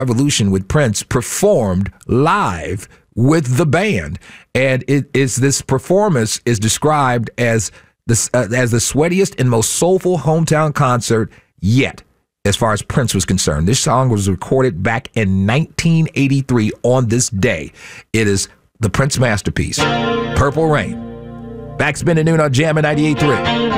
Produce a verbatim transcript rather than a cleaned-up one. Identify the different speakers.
Speaker 1: Revolution with Prince performed live with the band, and it is this performance is described as the uh, as the sweatiest and most soulful hometown concert yet, as far as Prince was concerned. This song was recorded back in nineteen eighty-tee on this day. It is the Prince masterpiece, Purple Rain. Backspin at noon on Jammin' ninety-eight point three.